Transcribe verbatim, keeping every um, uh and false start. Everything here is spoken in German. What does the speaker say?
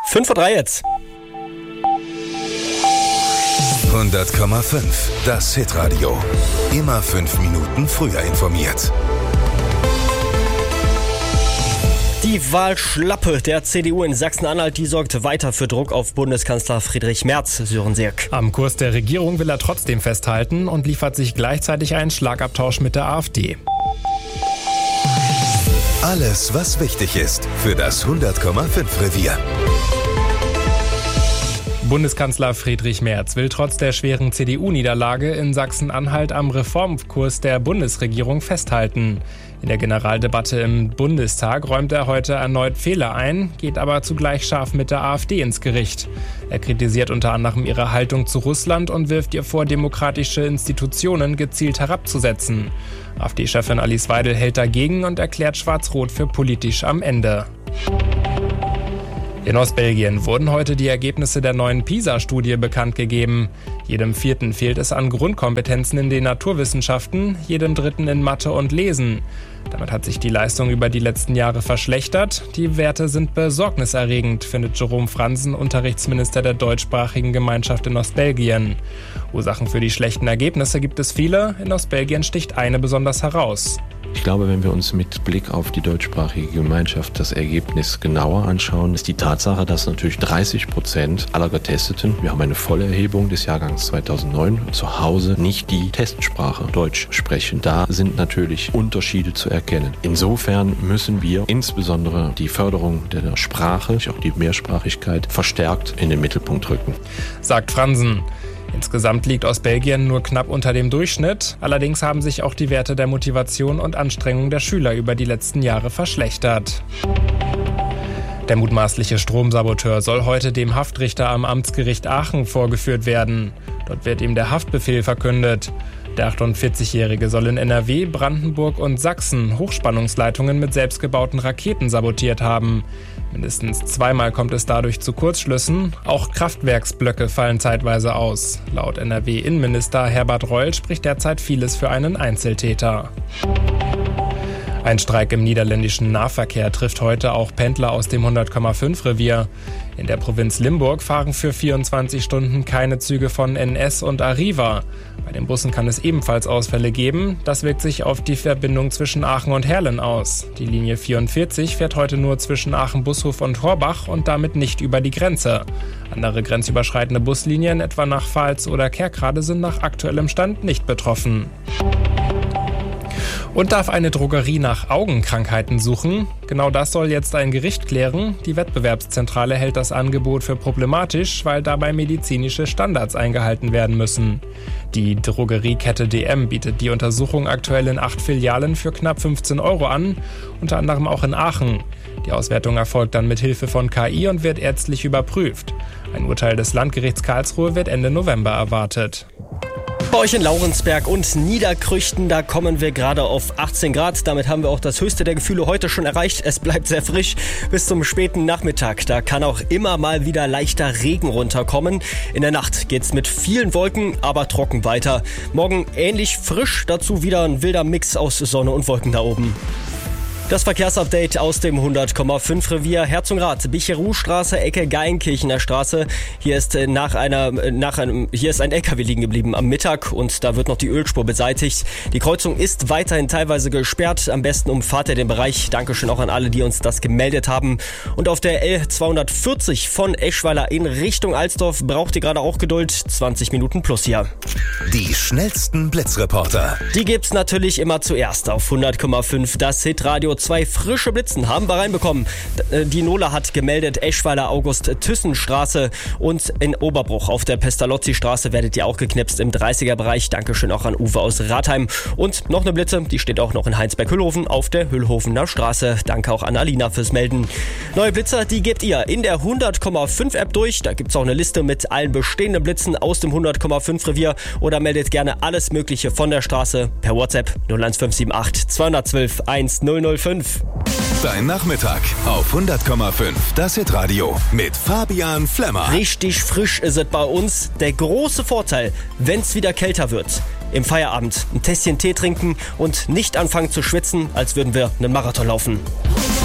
fünf Uhr drei jetzt. hundert Komma fünf, das Hitradio. Immer fünf Minuten früher informiert. Die Wahlschlappe der C D U in Sachsen-Anhalt, die sorgt weiter für Druck auf Bundeskanzler Friedrich Merz, Sören Sirk. Am Kurs der Regierung will er trotzdem festhalten und liefert sich gleichzeitig einen Schlagabtausch mit der AfD. Alles, was wichtig ist für das hundert Komma fünf Revier. Bundeskanzler Friedrich Merz will trotz der schweren C D U-Niederlage in Sachsen-Anhalt am Reformkurs der Bundesregierung festhalten. In der Generaldebatte im Bundestag räumt er heute erneut Fehler ein, geht aber zugleich scharf mit der AfD ins Gericht. Er kritisiert unter anderem ihre Haltung zu Russland und wirft ihr vor, demokratische Institutionen gezielt herabzusetzen. AfD-Chefin Alice Weidel hält dagegen und erklärt Schwarz-Rot für politisch am Ende. In Ostbelgien wurden heute die Ergebnisse der neuen PISA-Studie bekannt gegeben. Jedem Vierten fehlt es an Grundkompetenzen in den Naturwissenschaften, jedem Dritten in Mathe und Lesen. Damit hat sich die Leistung über die letzten Jahre verschlechtert. Die Werte sind besorgniserregend, findet Jerome Fransen, Unterrichtsminister der deutschsprachigen Gemeinschaft in Ostbelgien. Ursachen für die schlechten Ergebnisse gibt es viele. In Ostbelgien sticht eine besonders heraus. Ich glaube, wenn wir uns mit Blick auf die deutschsprachige Gemeinschaft das Ergebnis genauer anschauen, ist die Tatsache, dass natürlich dreißig Prozent aller Getesteten, wir haben eine volle Erhebung des Jahrgangs zweitausendneun, zu Hause nicht die Testsprache Deutsch sprechen. Da sind natürlich Unterschiede zu erkennen. Insofern müssen wir insbesondere die Förderung der Sprache, auch die Mehrsprachigkeit, verstärkt in den Mittelpunkt rücken. Sagt Fransen. Insgesamt liegt Ostbelgien nur knapp unter dem Durchschnitt. Allerdings haben sich auch die Werte der Motivation und Anstrengung der Schüler über die letzten Jahre verschlechtert. Der mutmaßliche Stromsaboteur soll heute dem Haftrichter am Amtsgericht Aachen vorgeführt werden. Dort wird ihm der Haftbefehl verkündet. Der achtundvierzigjährige soll in N R W, Brandenburg und Sachsen Hochspannungsleitungen mit selbstgebauten Raketen sabotiert haben. Mindestens zweimal kommt es dadurch zu Kurzschlüssen. Auch Kraftwerksblöcke fallen zeitweise aus. Laut N R W-Innenminister Herbert Reul spricht derzeit vieles für einen Einzeltäter. Ein Streik im niederländischen Nahverkehr trifft heute auch Pendler aus dem hundert Komma fünf Revier. In der Provinz Limburg fahren für vierundzwanzig Stunden keine Züge von N S und Arriva. Bei den Bussen kann es ebenfalls Ausfälle geben. Das wirkt sich auf die Verbindung zwischen Aachen und Herlen aus. Die Linie vierundvierzig fährt heute nur zwischen Aachen-Bushof und Horbach und damit nicht über die Grenze. Andere grenzüberschreitende Buslinien, etwa nach Pfalz oder Kerkrade, sind nach aktuellem Stand nicht betroffen. Und darf eine Drogerie nach Augenkrankheiten suchen? Genau das soll jetzt ein Gericht klären. Die Wettbewerbszentrale hält das Angebot für problematisch, weil dabei medizinische Standards eingehalten werden müssen. Die Drogeriekette D M bietet die Untersuchung aktuell in acht Filialen für knapp fünfzehn Euro an, unter anderem auch in Aachen. Die Auswertung erfolgt dann mit Hilfe von K I und wird ärztlich überprüft. Ein Urteil des Landgerichts Karlsruhe wird Ende November erwartet. Bei euch in Laurensberg und Niederkrüchten, da kommen wir gerade auf achtzehn Grad. Damit haben wir auch das höchste der Gefühle heute schon erreicht. Es bleibt sehr frisch bis zum späten Nachmittag. Da kann auch immer mal wieder leichter Regen runterkommen. In der Nacht geht's mit vielen Wolken, aber trocken weiter. Morgen ähnlich frisch, dazu wieder ein wilder Mix aus Sonne und Wolken da oben. Das Verkehrsupdate aus dem hundert Komma fünf Revier Herzogenrath, Bicheru-Straße, Ecke Geilenkirchener Straße. Hier ist nach einer, nach einem, hier ist ein L K W liegen geblieben am Mittag und da wird noch die Ölspur beseitigt. Die Kreuzung ist weiterhin teilweise gesperrt. Am besten umfahrt ihr den Bereich. Dankeschön auch an alle, die uns das gemeldet haben. Und auf der L zweihundertvierzig von Eschweiler in Richtung Alsdorf braucht ihr gerade auch Geduld. zwanzig Minuten plus hier. Die schnellsten Blitzreporter. Die gibt's natürlich immer zuerst auf hundert Komma fünf. Das Hitradio. Zwei frische Blitzen haben wir reinbekommen. Die Nola hat gemeldet, Eschweiler August-Thyssen-Straße und in Oberbruch auf der Pestalozzi-Straße werdet ihr auch geknipst im dreißiger-Bereich. Dankeschön auch an Uwe aus Rathheim. Und noch eine Blitze, die steht auch noch in Heinsberg-Hüllhofen auf der Hüllhofener Straße. Danke auch an Alina fürs Melden. Neue Blitzer, die gebt ihr in der hundert Komma fünf App durch. Da gibt's auch eine Liste mit allen bestehenden Blitzen aus dem hundert Komma fünf Revier oder meldet gerne alles Mögliche von der Straße per WhatsApp null eins fünf sieben acht zweihundertzwölf eintausendfünf. Dein Nachmittag auf hundert Komma fünf, das Hitradio mit Fabian Flemmer. Richtig frisch ist es bei uns. Der große Vorteil, wenn es wieder kälter wird, im Feierabend ein Tässchen Tee trinken und nicht anfangen zu schwitzen, als würden wir einen Marathon laufen.